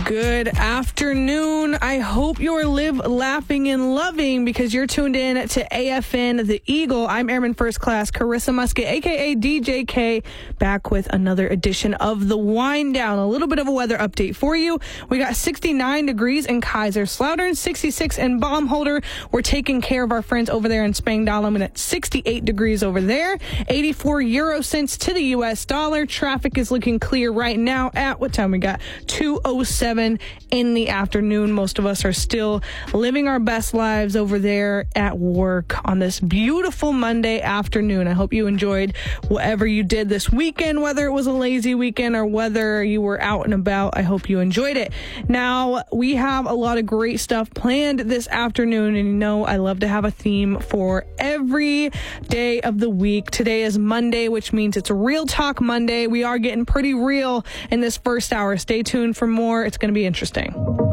Good afternoon. I hope you're laughing and loving because you're tuned in to AFN The Eagle. I'm Airman First Class Carissa Musket, a.k.a. DJ K, back with another edition of The Wind Down. A little bit of a weather update for you. We got 69 degrees in Kaiserslautern, 66 in Baumholder. We're taking care of our friends over there in Spangdahlem, and it's 68 degrees over there. 84 euro cents to the U.S. dollar. Traffic is looking clear right now at what time we got? 2:07 in the afternoon. Most of us are still living our best lives over there at work on this beautiful Monday afternoon. I hope you enjoyed whatever you did this weekend, whether it was a lazy weekend or whether you were out and about. I hope you enjoyed it. Now, we have a lot of great stuff planned this afternoon, and you know I love to have a theme for every day of the week. Today is Monday, which means it's Real Talk Monday. We are getting pretty real in this first hour. Stay tuned for more. It's going to be interesting.